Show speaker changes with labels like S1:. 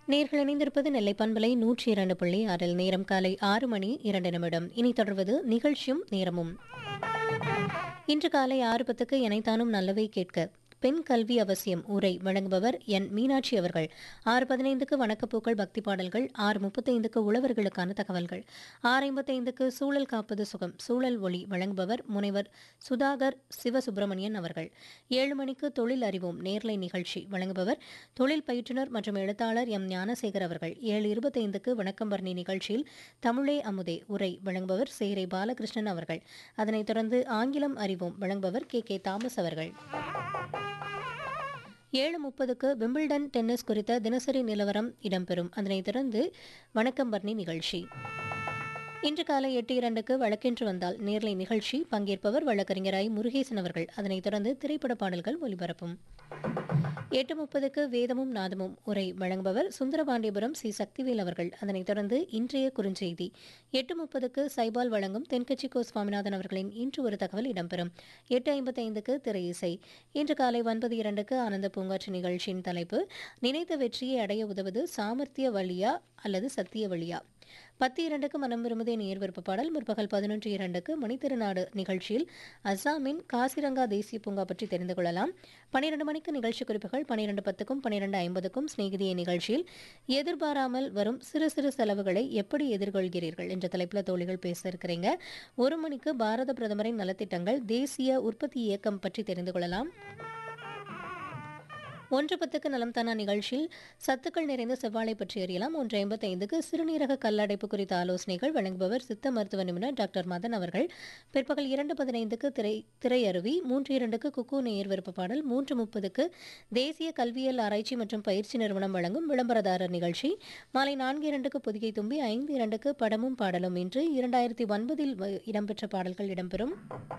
S1: நேர்கள் இணைந்திருப்பது நெல்லை பண்பலை 102.6 நேரம் காலை 6 மணி 2 நிமிடம். இனி தொடர்வது நிகழ்ச்சியும் நேரமும். இன்று காலை 6:10க்கு எனைத்தானும் நல்லவை கேட்க பெண் கல்வி அவசியம் உரை வழங்குபவர் என் மீனாட்சி அவர்கள். 6:15க்கு வணக்கப்பூக்கள் பக்தி பாடல்கள். 6:35க்கு உழவர்களுக்கான தகவல்கள். 6:55க்கு சூழல் காப்பது சுகம் சூழல் ஒளி வழங்குபவர் முனைவர் சுதாகர் சிவசுப்பிரமணியன் அவர்கள். 7 மணிக்கு தொழில் அறிவோம் நேர்லை நிகழ்ச்சி வழங்குபவர் தொழில் பயிற்றுனர் மற்றும் எழுத்தாளர் எம் ஞானசேகர் அவர்கள். 7:25க்கு வணக்கம் பரணி நிகழ்ச்சியில் தமிழே அமுதே உரை வழங்குபவர் சேரை பாலகிருஷ்ணன் அவர்கள். அதனைத் தொடர்ந்து ஆங்கிலம் அறிவோம் வழங்குபவர் கே தாமஸ் அவர்கள். 7:30க்கு விம்பிள்டன் டென்னிஸ் குறித்த தினசரி நிலவரம் இடம்பெறும். அதனைத் தொடர்ந்து வணக்கம் பரணி நிகழ்ச்சி. இன்று காலை 8:02க்கு வழக்கென்று வந்தால் நேர்லை நிகழ்ச்சி பங்கேற்பவர் வழக்கறிஞர் ஐ முருகேசன் அவர்கள். அதனைத் தொடர்ந்து திரைப்பட பாடல்கள் ஒலிபரப்பும். 8:30க்கு வேதமும் நாதமும் உரை வழங்குபவர் சுந்தரபாண்டியபுரம் சி சக்திவேல் அவர்கள். அதனைத் தொடர்ந்து இன்றைய குறுஞ்செய்தி. 8:30க்கு சைபால் வழங்கும் தென்கட்சி கோ சுவாமிநாதன் அவர்களின் இன்று ஒரு தகவல் இடம்பெறும். 8:55க்கு திரை இசை. இன்று காலை 9:02க்கு ஆனந்த பூங்காற்று நிகழ்ச்சியின் தலைப்பு நினைத்த வெற்றியை அடைய உதவுவது சாமர்த்திய வழியா அல்லது சத்திய வழியா. 10:02க்கு மனம் விரும்புதே நேர் விருப்ப பாடல். முற்பகல் 11:02க்கு மணித்திருநாடு நிகழ்ச்சியில் அஸ்ஸாமின் காசிரங்கா தேசிய பூங்கா பற்றி தெரிந்து கொள்ளலாம். 12 மணிக்கு நிகழ்ச்சி குறிப்புகள். 12:10க்கும் 12:50க்கும் சிநேகிதிய நிகழ்ச்சியில் எதிர்பாராமல் வரும் சிறு சிறு செலவுகளை எப்படி எதிர்கொள்கிறீர்கள் என்ற தலைப்பில் தோழிகள் பேச இருக்கிறீங்க. 1 மணிக்கு பாரத பிரதமரின் நலத்திட்டங்கள் தேசிய உற்பத்தி இயக்கம் பற்றி தெரிந்து கொள்ளலாம். 1:10க்கு நலம் தானா நிகழ்ச்சியில் சத்துக்கள் நிறைந்த செவ்வாழை பற்றி அறியலாம். 1:55க்கு சிறுநீரக கல்லடைப்பு குறித்த ஆலோசனைகள் வழங்குபவர் சித்த மருத்துவ நிபுணர் டாக்டர் மதன் அவர்கள். பிற்பகல் 2:15க்கு திரையருவி. 3:02க்கு குக்கு நேயர் விருப்ப பாடல். 3:30க்கு தேசிய கல்வியியல் ஆராய்ச்சி மற்றும் பயிற்சி நிறுவனம் வழங்கும் விளம்பரதாரர் நிகழ்ச்சி. மாலை 4:02க்கு புதிகை தும்பி. 5:02க்கு படமும் பாடலும். இன்று 2009 இடம்பெற்ற பாடல்கள் இடம்பெறும்.